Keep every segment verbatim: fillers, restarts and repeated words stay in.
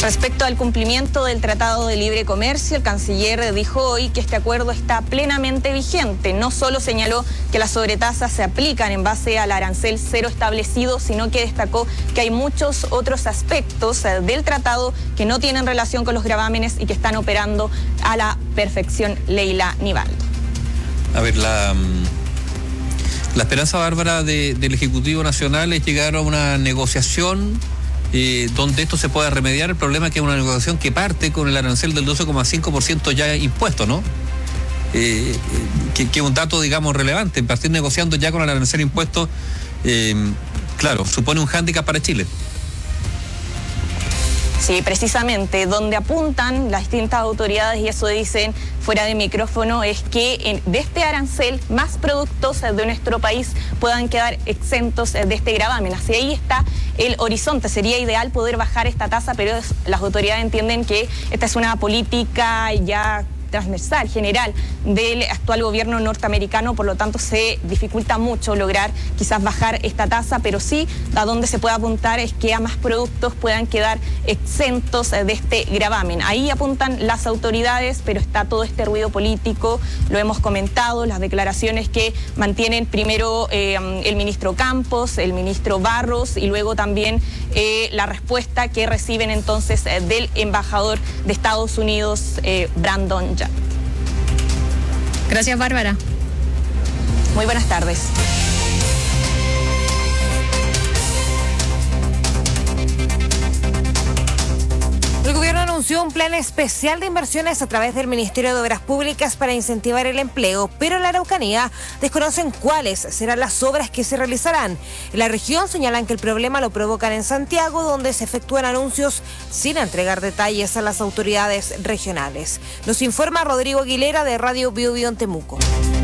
Respecto al cumplimiento del Tratado de Libre Comercio, el canciller dijo hoy que este acuerdo está plenamente vigente. No solo señaló que las sobretasas se aplican en base al arancel cero establecido, sino que destacó que hay muchos otros aspectos del tratado que no tienen relación con los gravámenes y que están operando a la perfección. Leila Nivaldo. A ver, la, la esperanza, Bárbara, de, del Ejecutivo Nacional es llegar a una negociación Eh, donde esto se pueda remediar. El problema es que es una negociación que parte con el arancel del doce coma cinco por ciento ya impuesto, ¿no? Eh, que, que es un dato, digamos, relevante. Partir negociando ya con el arancel impuesto, eh, claro, supone un hándicap para Chile. Sí, precisamente, donde apuntan las distintas autoridades, y eso dicen fuera de micrófono, es que en, de este arancel más productos de nuestro país puedan quedar exentos de este gravamen. Hacia ahí está el horizonte. Sería ideal poder bajar esta tasa, pero es, las autoridades entienden que esta es una política ya transversal, general, del actual gobierno norteamericano, por lo tanto se dificulta mucho lograr quizás bajar esta tasa, pero sí a donde se puede apuntar es que a más productos puedan quedar exentos de este gravamen. Ahí apuntan las autoridades, pero está todo este ruido político, lo hemos comentado, las declaraciones que mantienen primero eh, el ministro Campos, el ministro Barros y luego también eh, la respuesta que reciben entonces eh, del embajador de Estados Unidos, eh, Brandon Young. Gracias, Bárbara. Muy buenas tardes. El gobierno anunció un plan especial de inversiones a través del Ministerio de Obras Públicas para incentivar el empleo, pero en la Araucanía desconocen cuáles serán las obras que se realizarán. En la región señalan que el problema lo provocan en Santiago, donde se efectúan anuncios sin entregar detalles a las autoridades regionales. Nos informa Rodrigo Aguilera de Radio Bio Bio en Temuco.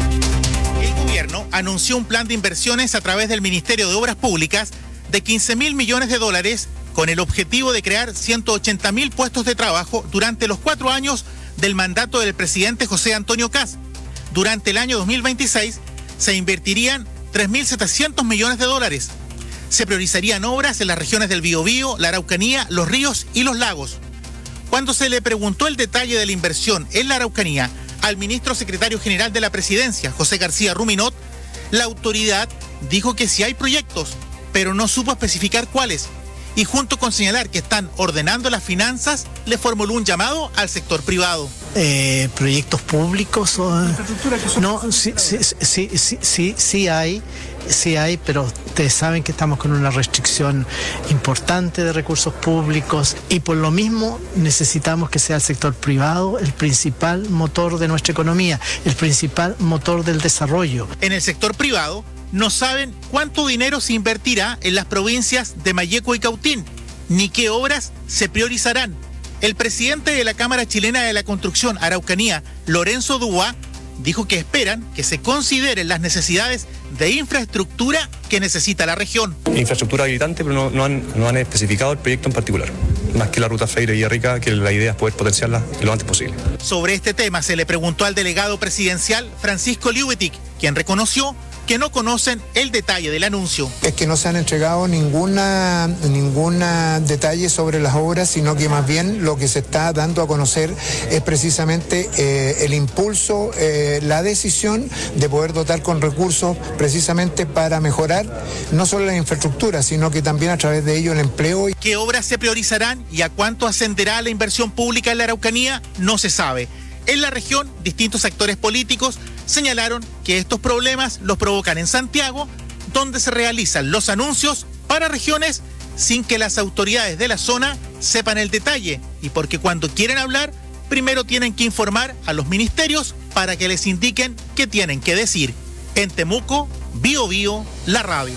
El gobierno anunció un plan de inversiones a través del Ministerio de Obras Públicas de quince mil millones de dólares con el objetivo de crear ciento ochenta mil puestos de trabajo durante los cuatro años del mandato del presidente José Antonio Kast. Durante el año dos mil veintiséis se invertirían tres mil setecientos millones de dólares. Se priorizarían obras en las regiones del Biobío, la Araucanía, los ríos y los lagos. Cuando se le preguntó el detalle de la inversión en la Araucanía al ministro secretario general de la presidencia, José García Ruminot, la autoridad dijo que sí hay proyectos, pero no supo especificar cuáles. Y junto con señalar que están ordenando las finanzas, le formuló un llamado al sector privado. Eh, proyectos públicos, o, no, sí, sí, sí, sí, sí, sí hay, sí hay, pero ustedes saben que estamos con una restricción importante de recursos públicos y por lo mismo necesitamos que sea el sector privado el principal motor de nuestra economía, el principal motor del desarrollo. En el sector privado no saben cuánto dinero se invertirá en las provincias de Malleco y Cautín, ni qué obras se priorizarán. El presidente de la Cámara Chilena de la Construcción Araucanía, Lorenzo Dúa, dijo que esperan que se consideren las necesidades de infraestructura que necesita la región. Infraestructura habilitante, pero no, no, han, no han especificado el proyecto en particular. Más que la ruta Freire-Villarrica, que la idea es poder potenciarla lo antes posible. Sobre este tema se le preguntó al delegado presidencial Francisco Liubetic, quien reconoció que no conocen el detalle del anuncio. Es que no se han entregado ninguna ninguna detalle sobre las obras, sino que más bien lo que se está dando a conocer es precisamente eh, el impulso, eh, la decisión de poder dotar con recursos precisamente para mejorar no solo la infraestructura, sino que también a través de ello el empleo. ¿Qué obras se priorizarán y a cuánto ascenderá la inversión pública en la Araucanía? No se sabe. En la región, distintos actores políticos señalaron que estos problemas los provocan en Santiago, donde se realizan los anuncios para regiones sin que las autoridades de la zona sepan el detalle y porque cuando quieren hablar, primero tienen que informar a los ministerios para que les indiquen qué tienen que decir. En Temuco, Bio Bio, la radio.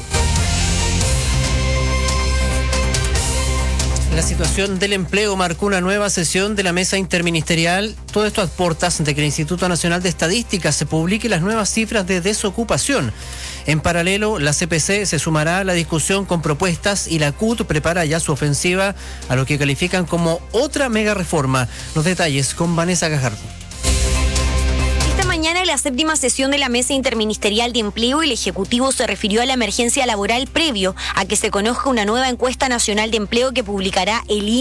La situación del empleo marcó una nueva sesión de la mesa interministerial. Todo esto a portas de que el Instituto Nacional de Estadística se publique las nuevas cifras de desocupación. En paralelo, la C P C se sumará a la discusión con propuestas y la C U T prepara ya su ofensiva a lo que califican como otra mega reforma. Los detalles con Vanessa Gajardo. Mañana en la séptima sesión de la Mesa Interministerial de Empleo, el Ejecutivo se refirió a la emergencia laboral previo a que se conozca una nueva encuesta nacional de empleo que publicará el I N E